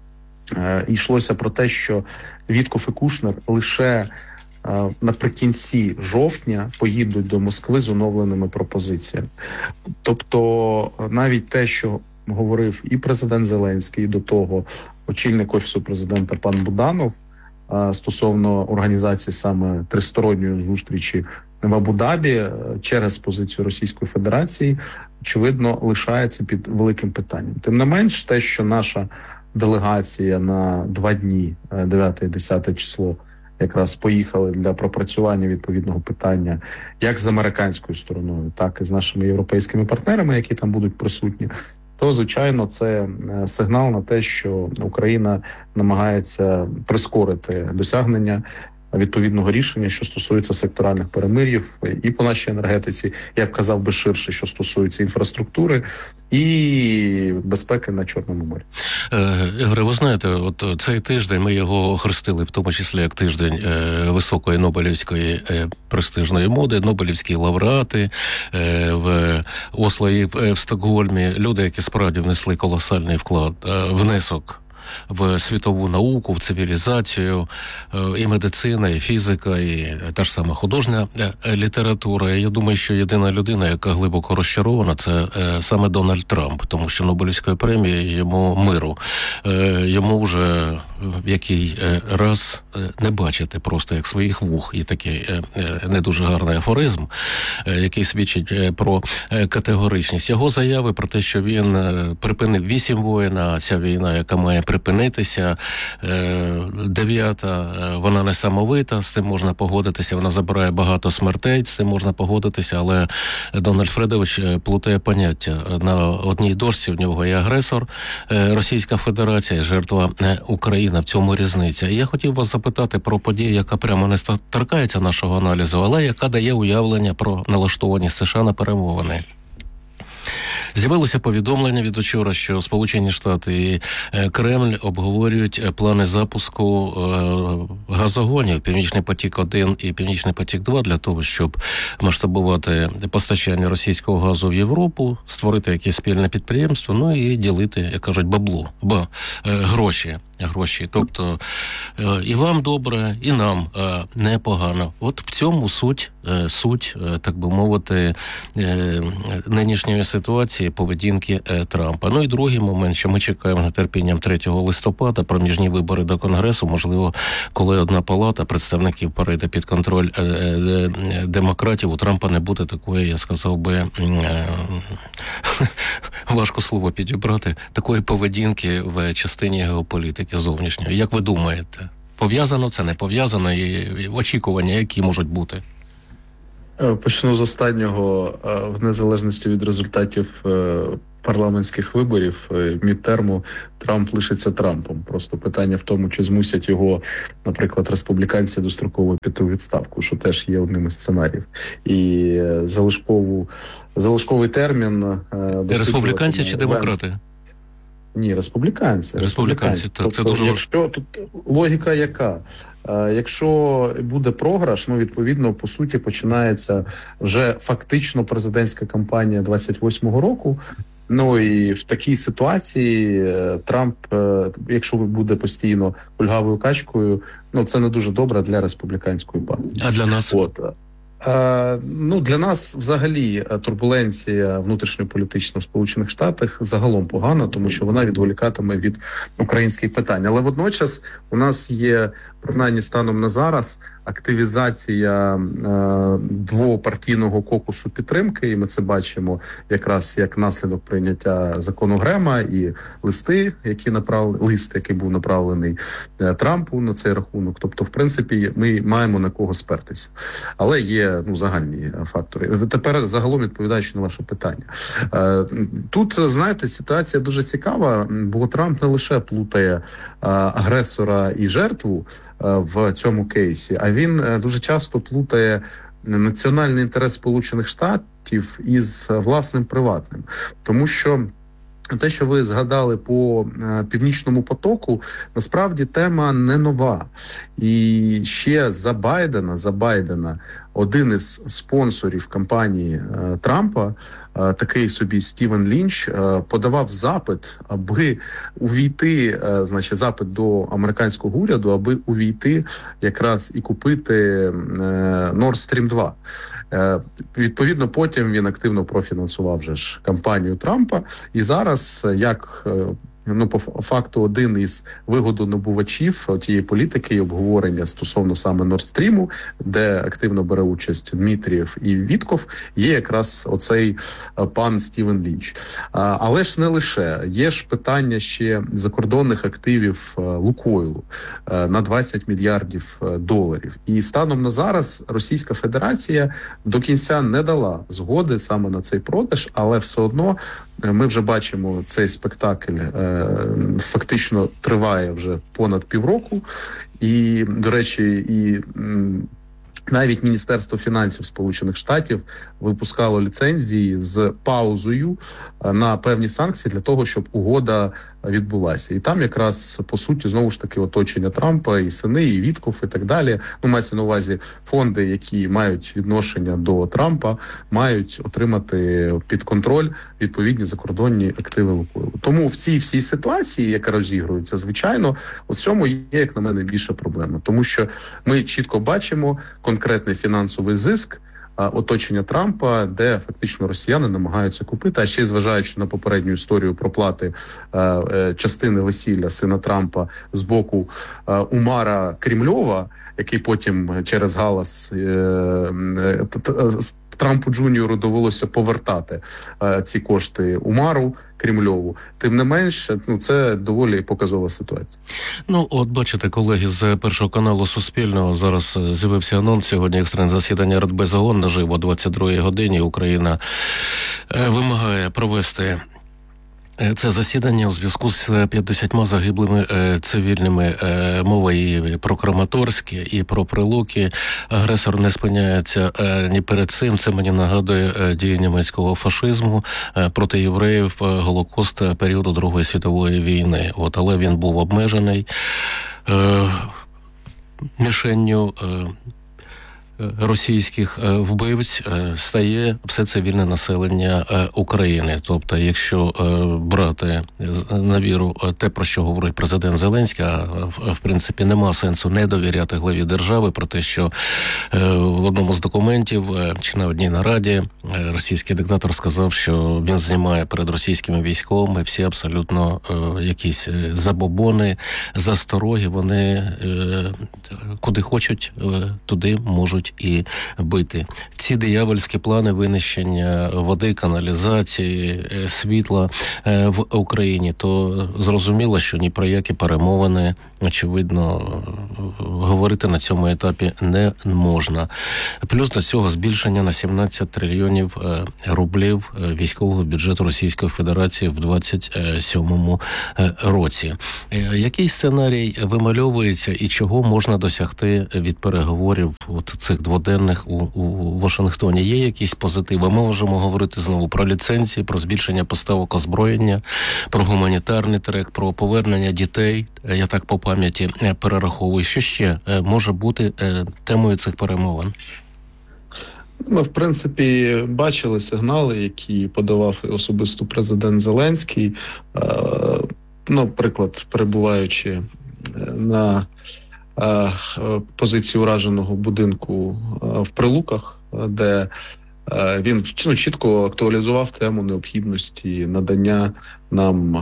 Speaker 13: йшлося про те, що Вітков і Кушнер лише наприкінці жовтня поїдуть до Москви з оновленими пропозиціями. Тобто навіть те, що говорив і президент Зеленський, і до того очільник Офісу президента пан Буданов стосовно організації саме тристоронньої зустрічі в Абу-Дабі через позицію Російської Федерації, очевидно, лишається під великим питанням. Тим не менш, те, що наша делегація на 2 дні, 9 і 10 число, якраз поїхали для пропрацювання відповідного питання як з американською стороною, так і з нашими європейськими партнерами, які там будуть присутні, то, звичайно, це сигнал на те, що Україна намагається прискорити досягнення відповідного рішення, що стосується секторальних перемир'їв і по нашій енергетиці, я б казав би ширше, що стосується інфраструктури і безпеки на Чорному морі.
Speaker 3: Ігоре, ви знаєте, от цей тиждень ми його охрестили в тому числі як тиждень високої нобелівської престижної моди, нобелівські лауреати в Осло і в Стокгольмі, люди, які справді внесли колосальний внесок в світову науку, в цивілізацію, і медицина, і фізика, і та ж сама художня література. Я думаю, що єдина людина, яка глибоко розчарована, це саме Дональд Трамп, тому що Нобелівська премія йому миру. Йому вже в який раз не бачити просто як своїх вух. І такий не дуже гарний афоризм, який свідчить про категоричність. Його заяви про те, що він припинив 8 воєн, а ця війна, яка має припинитися, 9-та, вона несамовита, з цим можна погодитися, вона забирає багато смертей, з цим можна погодитися, але Дональд Фредович плутає поняття. На одній дошці в нього є агресор, Російська Федерація, жертва Україна, в цьому різниця. І я хотів вас запитати про подію, яка прямо не торкається нашого аналізу, але яка дає уявлення про налаштованість США на перемовини. З'явилося повідомлення від учора, що Сполучені Штати і Кремль обговорюють плани запуску газогонів «Північний потік-1» і «Північний потік-2» для того, щоб масштабувати постачання російського газу в Європу, створити якесь спільне підприємство, і ділити, як кажуть, гроші. гроші. Тобто і вам добре, і нам непогано. От в цьому суть, так би мовити, нинішньої ситуації, поведінки Трампа. Ну і другий момент, що ми чекаємо з нетерпінням 3 листопада, проміжні вибори до Конгресу, можливо, коли одна палата представників перейде під контроль демократів, у Трампа не буде такої, я сказав би, важко слово підібрати, такої поведінки в частині геополітики зовнішньої. Як ви думаєте, пов'язано це, не пов'язано, і очікування, які можуть бути?
Speaker 13: Почну з останнього. В незалежності від результатів парламентських виборів, мідтерму, Трамп лишиться Трампом. Просто питання в тому, чи змусять його, наприклад, республіканці достроково піти у відставку, що теж є одним із сценаріїв. І залишковий термін...
Speaker 3: Республіканці чи демократи?
Speaker 13: Ні, республіканці.
Speaker 3: Так,
Speaker 13: тобто,
Speaker 3: це дуже
Speaker 13: важливо. Тут логіка яка? Якщо буде програш, ну, відповідно, по суті, починається вже фактично президентська кампанія 28-го року. Ну і в такій ситуації Трамп, якщо буде постійно кульгавою качкою, ну це не дуже добре для республіканської партії.
Speaker 3: А для нас?
Speaker 13: Ну, для нас взагалі турбуленція внутрішньополітична в Сполучених Штатах загалом погана, тому що вона відволікатиме від українських питань. Але водночас у нас є, принаймні станом на зараз, активізація двопартійного кокусу підтримки, і ми це бачимо якраз як наслідок прийняття закону Грема і лист, який був направлений Трампу на цей рахунок. Тобто, в принципі, ми маємо на кого спертися. Але є загальні фактори. Тепер загалом відповідаючи на ваше питання. Тут, знаєте, ситуація дуже цікава, бо Трамп не лише плутає агресора і жертву в цьому кейсі, а він дуже часто плутає національний інтерес Сполучених Штатів із власним приватним. Тому що те, що ви згадали по Північному потоку, насправді тема не нова. І ще за Байдена один із спонсорів кампанії Трампа, такий собі Стівен Лінч, подавав запит, аби увійти, запит до американського уряду, аби увійти якраз і купити Nord Stream 2. Відповідно, потім він активно профінансував вже ж кампанію Трампа. І зараз, як по факту, один із вигодонабувачів тієї політики і обговорення стосовно саме Нордстріму, де активно бере участь Дмитрієв і Вітков, є якраз оцей пан Стівен Лінч. Але ж не лише. Є ж питання ще закордонних активів Лукойлу на 20 мільярдів доларів. І станом на зараз Російська Федерація до кінця не дала згоди саме на цей продаж, але все одно ми вже бачимо, цей спектакль фактично триває вже понад півроку. І, до речі, навіть Міністерство фінансів Сполучених Штатів випускало ліцензії з паузою на певні санкції для того, щоб угода відбулася. І там якраз, по суті, знову ж таки, оточення Трампа, і сини, і Вітков, і так далі. Мається на увазі фонди, які мають відношення до Трампа, мають отримати під контроль відповідні закордонні активи Лукойлу. Тому в цій всій ситуації, яка розігрується, звичайно, у цьому є, як на мене, більша проблема. Тому що ми чітко бачимо конкретний фінансовий зиск оточення Трампа, де фактично росіяни намагаються купити, а ще й зважаючи на попередню історію проплати частини весілля сина Трампа з боку Умара Кремльова, який потім через галас Трампу Джуніору довелося повертати ці кошти Умару Кремльову. Тим не менш, це доволі показова ситуація.
Speaker 3: От бачите, колеги з Першого каналу Суспільного, зараз з'явився анонс, сьогодні екстрене засідання Радбезу ООН наживо о 22-й годині. Україна вимагає провести це засідання у зв'язку з 50 загиблими цивільними. Мова і про Краматорськ, і про Прилуки. Агресор не спиняється ні перед цим. Це мені нагадує дії німецького фашизму проти євреїв, Голокост періоду Другої світової війни. Але він був обмежений мішенню російських вбивць стає все цивільне населення України. Тобто, якщо брати на віру те, про що говорить президент Зеленський, а в принципі нема сенсу не довіряти главі держави про те, що в одному з документів чи на одній нараді російський диктатор сказав, що він знімає перед російськими військовими всі абсолютно якісь забобони, застороги, вони куди хочуть, туди можуть і бити. Ці диявольські плани винищення води, каналізації, світла в Україні, то зрозуміло, що ні про які перемовини, очевидно, говорити на цьому етапі не можна. Плюс до цього збільшення на 17 трильйонів рублів військового бюджету Російської Федерації в 27-му році. Який сценарій вимальовується і чого можна досягти від переговорів от цих дводенних у Вашингтоні? Є якісь позитиви? Ми можемо говорити знову про ліцензії, про збільшення поставок озброєння, про гуманітарний трек, про повернення дітей. Я так по пам'яті перераховую. Що ще може бути темою цих перемовин?
Speaker 13: Ми, в принципі, бачили сигнали, які подавав особисто президент Зеленський. Наприклад, перебуваючи на позиції ураженого будинку в Прилуках, де він чітко актуалізував тему необхідності надання нам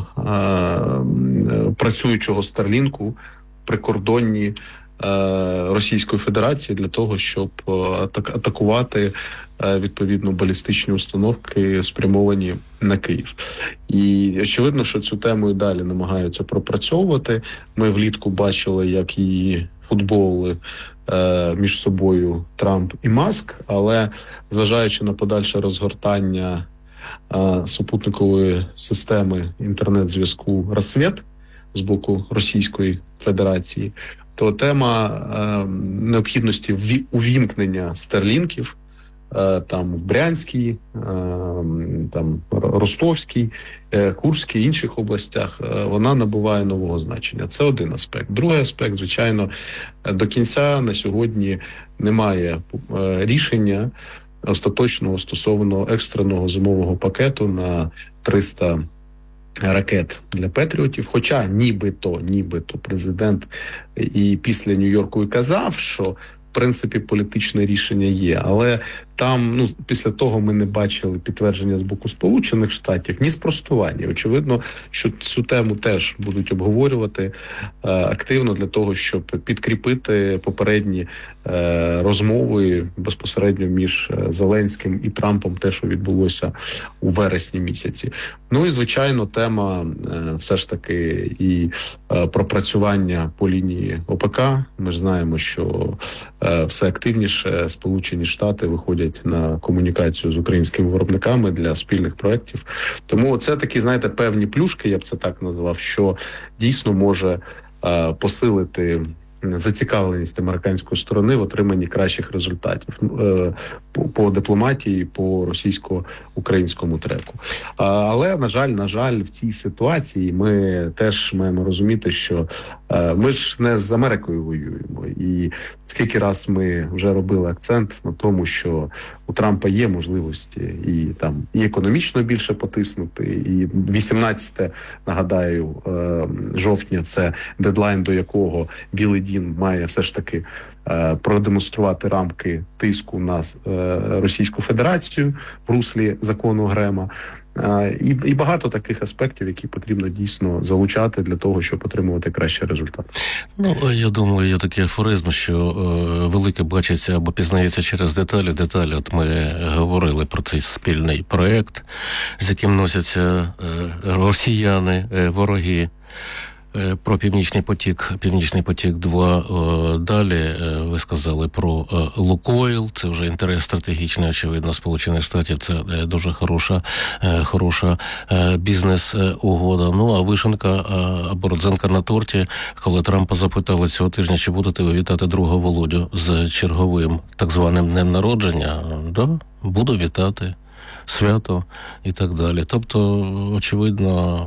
Speaker 13: працюючого Старлінку прикордонні Російської Федерації для того, щоб атакувати відповідно балістичні установки, спрямовані на Київ. І очевидно, що цю тему і далі намагаються пропрацьовувати. Ми влітку бачили, як її футболи між собою Трамп і Маск, але зважаючи на подальше розгортання супутникової системи інтернет-зв'язку «Рассвет» з боку Російської Федерації, то тема необхідності увімкнення старлінків там в Брянській, там Ростовській, Курській, інших областях, вона набуває нового значення. Це один аспект. Другий аспект, звичайно, до кінця на сьогодні немає рішення остаточного стосовно екстреного зимового пакету на 300 ракет для Петріотів, хоча нібито президент і після Нью-Йорку і казав, що в принципі політичне рішення є, але там, після того ми не бачили підтвердження з боку Сполучених Штатів, ні спростування. Очевидно, що цю тему теж будуть обговорювати активно для того, щоб підкріпити попередні розмови безпосередньо між Зеленським і Трампом, те, що відбулося у вересні місяці. Ну і, звичайно, тема все ж таки і пропрацювання по лінії ОПК. Ми ж знаємо, що все активніше Сполучені Штати виходять на комунікацію з українськими виробниками для спільних проєктів. Тому це такі, знаєте, певні плюшки, я б це так назвав, що дійсно може посилити зацікавленість американської сторони в отриманні кращих результатів по дипломатії, по російсько-українському треку. Але, на жаль, в цій ситуації ми теж маємо розуміти, що ми ж не з Америкою воюємо. І скільки раз ми вже робили акцент на тому, що у Трампа є можливості і економічно більше потиснути, і 18, нагадаю, жовтня – це дедлайн, до якого Білий Дім має все ж таки продемонструвати рамки тиску на Російську Федерацію в руслі закону Грема. І багато таких аспектів, які потрібно дійсно залучати для того, щоб отримувати кращий результат.
Speaker 3: Я думаю, є такий афоризм, що велике бачиться або пізнається через деталі. От ми говорили про цей спільний проєкт, з яким носяться росіяни, вороги. Про Північний потік-2. Далі ви сказали про Лукойл. Це вже інтерес стратегічний, очевидно, Сполучених Штатів. Це дуже хороша бізнес-угода. А вишенька або родзинка на торті, коли Трампа запитали цього тижня, чи будете ви вітати друга Володю з черговим так званим днем народження. Да, буду вітати. Свято і так далі. Тобто, очевидно,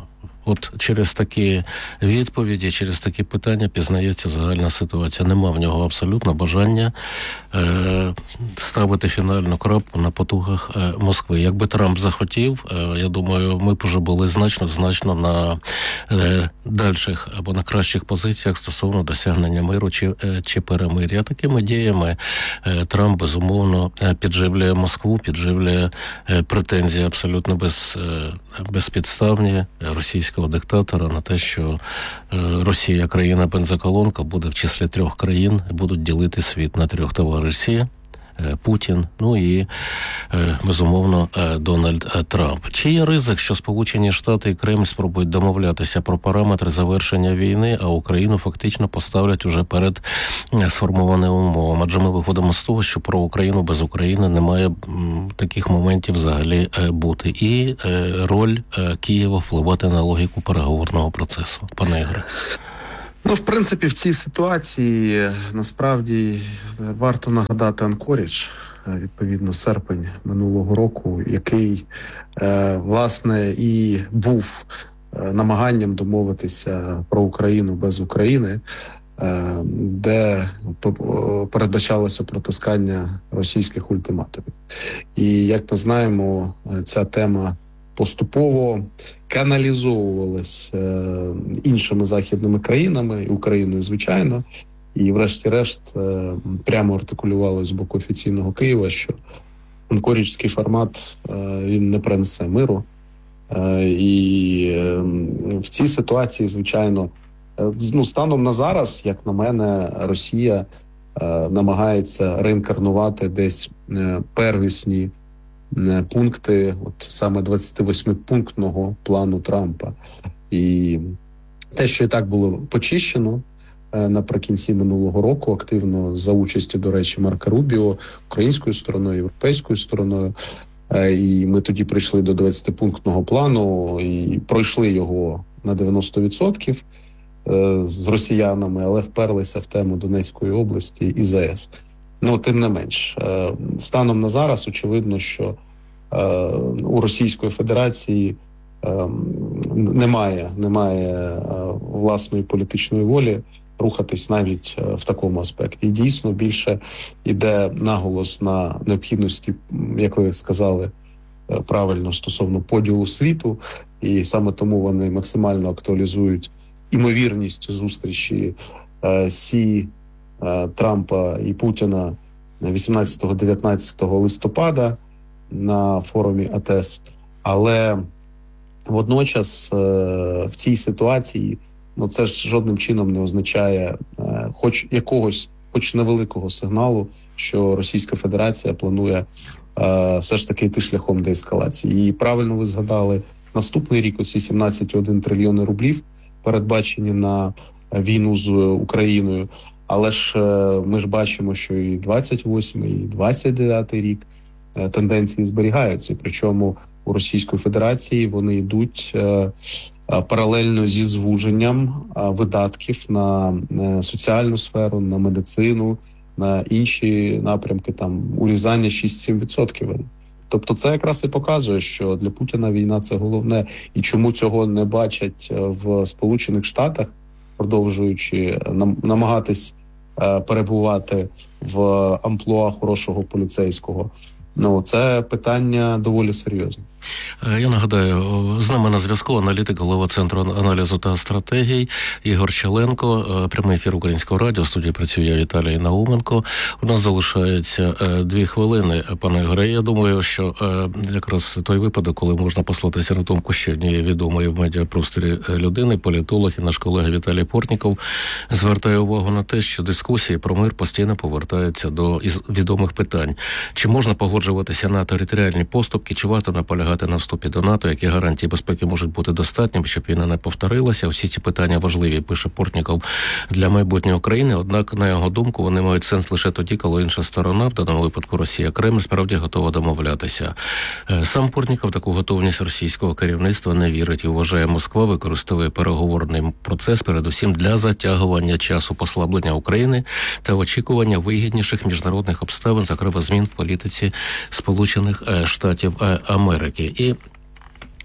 Speaker 3: От через такі відповіді, через такі питання пізнається загальна ситуація. Нема в нього абсолютно бажання ставити фінальну крапку на потугах Москви. Якби Трамп захотів, я думаю, ми б уже були значно на дальших або на кращих позиціях стосовно досягнення миру чи перемир'я. Такими діями Трамп, безумовно, підживлює Москву, підживлює претензії абсолютно безпідставні російського диктатора на те, що Росія, країна-бензоколонка, буде в числі 3 країн, будуть ділити світ на 3 товариші. Путін, і, безумовно, Дональд Трамп. Чи є ризик, що Сполучені Штати і Кремль спробують домовлятися про параметри завершення війни, а Україну фактично поставлять уже перед сформованими умовами? Адже ми виходимо з того, що про Україну без України немає таких моментів взагалі бути. І роль Києва впливати на логіку переговорного процесу. Пане Ігоре.
Speaker 13: В принципі, в цій ситуації насправді варто нагадати Анкорідж, відповідно, серпень минулого року, який, власне, і був намаганням домовитися про Україну без України, де передбачалося протискання російських ультиматумів. І, як ми знаємо, ця тема поступово каналізовувалась іншими західними країнами, і Україною, звичайно, і врешті-решт прямо артикулювалось з боку офіційного Києва, що анкоріджський формат, він не принесе миру. І в цій ситуації, звичайно, станом на зараз, як на мене, Росія намагається реінкарнувати десь первісні пункти, саме 28-пунктного плану Трампа. І те, що і так було почищено наприкінці минулого року, активно за участі, до речі, Марка Рубіо, українською стороною, європейською стороною, і ми тоді прийшли до 20-пунктного плану і пройшли його на 90% з росіянами, але вперлися в тему Донецької області і ЗАЕС. Тим не менш, станом на зараз очевидно, що у Російської Федерації немає власної політичної волі рухатись навіть в такому аспекті. І дійсно більше йде наголос на необхідності, як ви сказали правильно, стосовно поділу світу, і саме тому вони максимально актуалізують імовірність зустрічі Сі, Трампа і Путіна 18-19 листопада на форумі АТЕС. Але водночас в цій ситуації це ж жодним чином не означає хоч невеликого сигналу, що Російська Федерація планує все ж таки йти шляхом деескалації. І правильно ви згадали, наступний рік оці 17,1 трильйони рублів передбачені на війну з Україною. Але ж ми ж бачимо, що і 28-й, і 29-й рік тенденції зберігаються. Причому у Російської Федерації вони йдуть паралельно зі звуженням видатків на соціальну сферу, на медицину, на інші напрямки, урізання 6-7%. Тобто це якраз і показує, що для Путіна війна – це головне. І чому цього не бачать в Сполучених Штатах, продовжуючи намагатись перебувати в амплуа хорошого поліцейського. Це питання доволі серйозне.
Speaker 3: Я нагадаю, з нами на зв'язку аналітик, голова Центру аналізу та стратегій Ігор Щеленко. Прямий ефір Українського радіо. В студії працює я, Віталій Науменко. У нас залишається 2 хвилини, пане Ігоре. Я думаю, що якраз той випадок, коли можна послатися на думку ще однієї відомої в медіапросторі людини, політолог і наш колега Віталій Портніков, звертає увагу на те, що дискусії про мир постійно повертаються до відомих питань. Чи можна погоджуватися на територіальні поступки, чи варто наполягати на вступі до НАТО, які гарантії безпеки можуть бути достатніми, щоб війна не повторилася. Всі ці питання важливі, пише Портніков, для майбутнього України. Однак, на його думку, вони мають сенс лише тоді, коли інша сторона, в даному випадку Росія, Кремль, справді готова домовлятися. Сам Портніков таку готовність російського керівництва не вірить і вважає, Москва використовує переговорний процес передусім для затягування часу послаблення України та очікування вигідніших міжнародних обставин, зокрема змін в політиці Сполучених Штатів Америки. І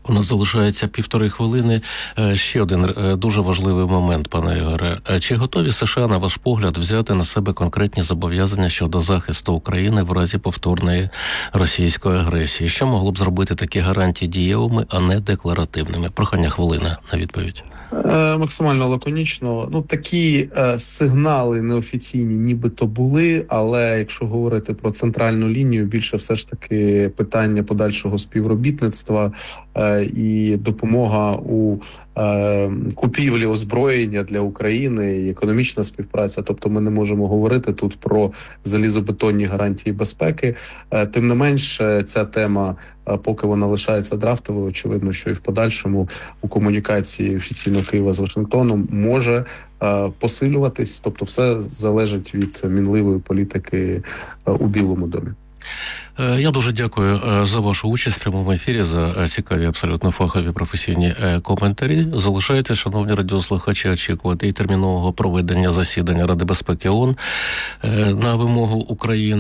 Speaker 3: У нас залишається 1,5 хвилини. Ще один дуже важливий момент, пане Ігоре. Чи готові США, на ваш погляд, взяти на себе конкретні зобов'язання щодо захисту України в разі повторної російської агресії? Що могло б зробити такі гарантії дієвими, а не декларативними? Прохання хвилина на відповідь.
Speaker 13: Максимально лаконічно. Такі сигнали неофіційні нібито були, але якщо говорити про центральну лінію, більше все ж таки питання подальшого співробітництва і допомога у купівлі озброєння для України і економічна співпраця. Тобто ми не можемо говорити тут про залізобетонні гарантії безпеки. Тим не менш, ця тема, поки вона лишається драфтовою, очевидно, що і в подальшому у комунікації офіційно Києва з Вашингтоном може посилюватись. Тобто все залежить від мінливої політики у Білому домі.
Speaker 3: Я дуже дякую за вашу участь в прямому ефірі, за цікаві, абсолютно фахові професійні коментарі. Залишається, шановні радіослухачі, очікувати і термінового проведення засідання Ради безпеки ООН на вимогу України.